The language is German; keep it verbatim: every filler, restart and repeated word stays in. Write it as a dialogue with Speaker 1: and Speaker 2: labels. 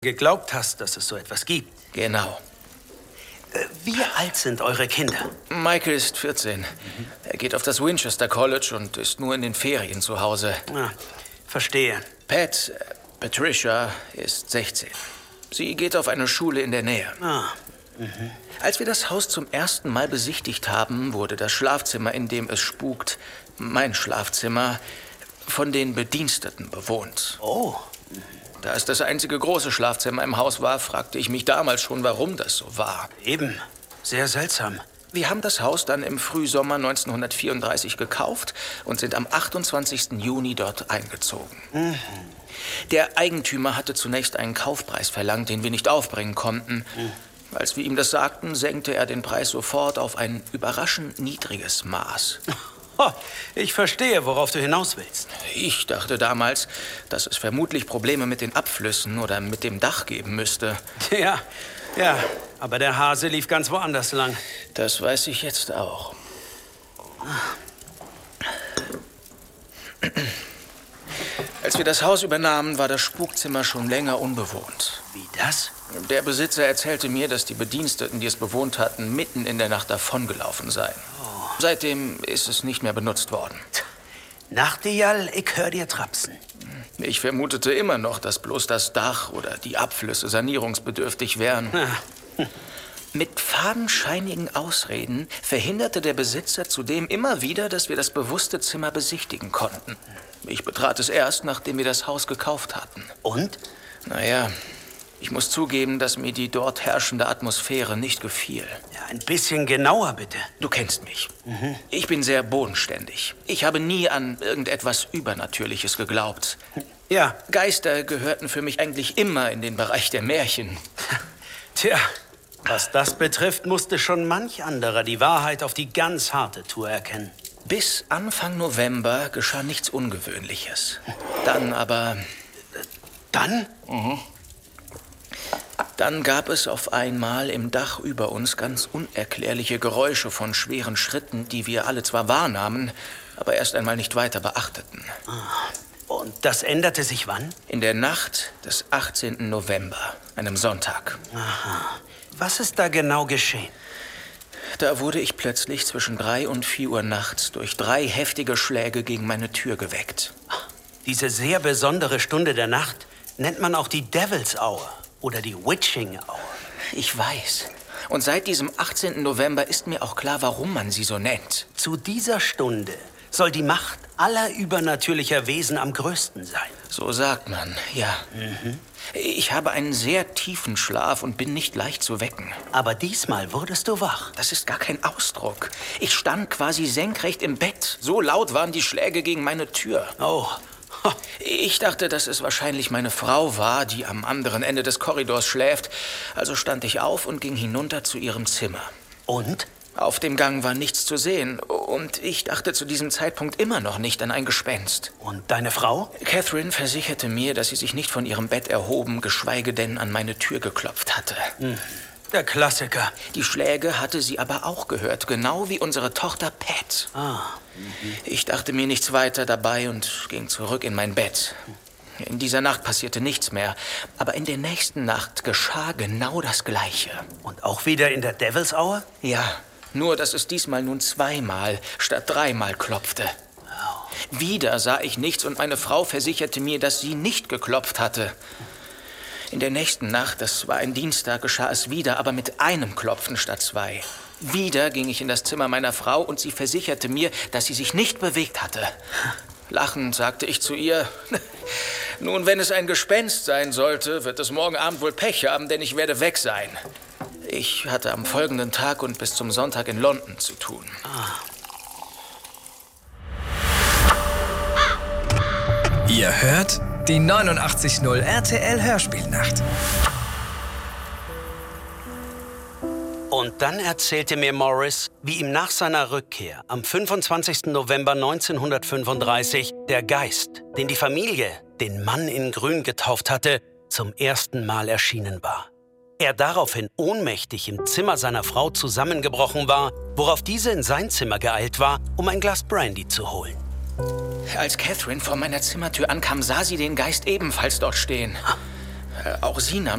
Speaker 1: geglaubt hast, dass es so etwas gibt.
Speaker 2: Genau.
Speaker 1: Äh, wie alt sind eure Kinder?
Speaker 2: Michael ist vierzehn. Mhm. Er geht auf das Winchester College und ist nur in den Ferien zu Hause.
Speaker 1: Ah, verstehe.
Speaker 2: Pat, äh, Patricia, ist sechzehn. Sie geht auf eine Schule in der Nähe.
Speaker 1: Ah. Mhm.
Speaker 2: Als wir das Haus zum ersten Mal besichtigt haben, wurde das Schlafzimmer, in dem es spukt, mein Schlafzimmer, von den Bediensteten bewohnt.
Speaker 1: Oh.
Speaker 2: Da es das einzige große Schlafzimmer im Haus war, fragte ich mich damals schon, warum das so war.
Speaker 1: Eben. Sehr seltsam.
Speaker 2: Wir haben das Haus dann im Frühsommer neunzehnhundertvierunddreißig gekauft und sind am achtundzwanzigsten Juni dort eingezogen.
Speaker 1: Mhm.
Speaker 2: Der Eigentümer hatte zunächst einen Kaufpreis verlangt, den wir nicht aufbringen konnten. Mhm. Als wir ihm das sagten, senkte er den Preis sofort auf ein überraschend niedriges Maß.
Speaker 1: Ich verstehe, worauf du hinaus willst.
Speaker 2: Ich dachte damals, dass es vermutlich Probleme mit den Abflüssen oder mit dem Dach geben müsste.
Speaker 1: Ja, ja, aber der Hase lief ganz woanders lang.
Speaker 2: Das weiß ich jetzt auch. Als wir das Haus übernahmen, war das Spukzimmer schon länger unbewohnt.
Speaker 1: Wie das?
Speaker 2: Der Besitzer erzählte mir, dass die Bediensteten, die es bewohnt hatten, mitten in der Nacht davongelaufen seien. Oh. Seitdem ist es nicht mehr benutzt worden.
Speaker 1: Nachtigall, ich hör dir trapsen.
Speaker 2: Ich vermutete immer noch, dass bloß das Dach oder die Abflüsse sanierungsbedürftig wären.
Speaker 1: Ja.
Speaker 2: Mit fadenscheinigen Ausreden verhinderte der Besitzer zudem immer wieder, dass wir das bewusste Zimmer besichtigen konnten. Ich betrat es erst, nachdem wir das Haus gekauft hatten.
Speaker 1: Und?
Speaker 2: Naja, ich muss zugeben, dass mir die dort herrschende Atmosphäre nicht gefiel.
Speaker 1: Ja, ein bisschen genauer, bitte.
Speaker 2: Du kennst mich.
Speaker 1: Mhm.
Speaker 2: Ich bin sehr bodenständig. Ich habe nie an irgendetwas Übernatürliches geglaubt.
Speaker 1: Ja.
Speaker 2: Geister gehörten für mich eigentlich immer in den Bereich der Märchen.
Speaker 1: Tja, was das betrifft, musste schon manch anderer die Wahrheit auf die ganz harte Tour erkennen.
Speaker 2: Bis Anfang November geschah nichts Ungewöhnliches. Dann aber...
Speaker 1: Dann?
Speaker 2: Mhm. Dann gab es auf einmal im Dach über uns ganz unerklärliche Geräusche von schweren Schritten, die wir alle zwar wahrnahmen, aber erst einmal nicht weiter beachteten.
Speaker 1: Und das änderte sich wann?
Speaker 2: In der Nacht des achtzehnten November, einem Sonntag.
Speaker 1: Aha. Was ist da genau geschehen?
Speaker 2: Da wurde ich plötzlich zwischen drei und vier Uhr nachts durch drei heftige Schläge gegen meine Tür geweckt.
Speaker 1: Diese sehr besondere Stunde der Nacht nennt man auch die Devil's Hour oder die Witching Hour.
Speaker 2: Ich weiß. Und seit diesem achtzehnten November ist mir auch klar, warum man sie so nennt.
Speaker 1: Zu dieser Stunde soll die Macht aller übernatürlicher Wesen am größten sein.
Speaker 2: So sagt man, ja.
Speaker 1: Mhm.
Speaker 2: Ich habe einen sehr tiefen Schlaf und bin nicht leicht zu wecken.
Speaker 1: Aber diesmal wurdest du wach.
Speaker 2: Das ist gar kein Ausdruck. Ich stand quasi senkrecht im Bett. So laut waren die Schläge gegen meine Tür.
Speaker 1: Oh.
Speaker 2: Ich dachte, dass es wahrscheinlich meine Frau war, die am anderen Ende des Korridors schläft. Also stand ich auf und ging hinunter zu ihrem Zimmer.
Speaker 1: Und?
Speaker 2: Auf dem Gang war nichts zu sehen. Und ich dachte zu diesem Zeitpunkt immer noch nicht an ein Gespenst.
Speaker 1: Und deine Frau?
Speaker 2: Catherine versicherte mir, dass sie sich nicht von ihrem Bett erhoben, geschweige denn an meine Tür geklopft hatte.
Speaker 1: Hm. Der Klassiker.
Speaker 2: Die Schläge hatte sie aber auch gehört, genau wie unsere Tochter Pat.
Speaker 1: Ah. Mhm.
Speaker 2: Ich dachte mir nichts weiter dabei und ging zurück in mein Bett. In dieser Nacht passierte nichts mehr, aber in der nächsten Nacht geschah genau das Gleiche.
Speaker 1: Und auch wieder in der Devil's Hour?
Speaker 2: Ja, nur dass es diesmal nun zweimal statt dreimal klopfte.
Speaker 1: Oh.
Speaker 2: Wieder sah ich nichts und meine Frau versicherte mir, dass sie nicht geklopft hatte. In der nächsten Nacht, das war ein Dienstag, geschah es wieder, aber mit einem Klopfen statt zwei. Wieder ging ich in das Zimmer meiner Frau und sie versicherte mir, dass sie sich nicht bewegt hatte. Lachend sagte ich zu ihr, nun, wenn es ein Gespenst sein sollte, wird es morgen Abend wohl Pech haben, denn ich werde weg sein. Ich hatte am folgenden Tag und bis zum Sonntag in London zu tun.
Speaker 3: Ihr hört die neunundachtzig Komma null R T L Hörspielnacht.
Speaker 1: Und dann erzählte mir Morris, wie ihm nach seiner Rückkehr am fünfundzwanzigsten November neunzehnhundertfünfunddreißig der Geist, den die Familie den Mann in Grün getauft hatte, zum ersten Mal erschienen war. Er daraufhin ohnmächtig im Zimmer seiner Frau zusammengebrochen war, worauf diese in sein Zimmer geeilt war, um ein Glas Brandy zu holen.
Speaker 2: Als Catherine vor meiner Zimmertür ankam, sah sie den Geist ebenfalls dort stehen. Äh, auch Sie nahmen